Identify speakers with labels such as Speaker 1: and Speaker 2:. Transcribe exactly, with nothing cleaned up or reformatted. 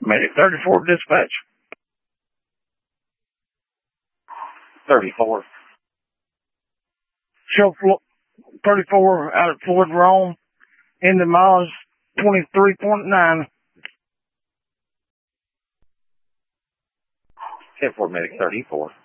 Speaker 1: Medic thirty-four dispatch.
Speaker 2: thirty-four.
Speaker 1: Show thirty-four out at Floyd Rome. In the miles twenty-three point nine.
Speaker 2: ten four, Medic thirty-four.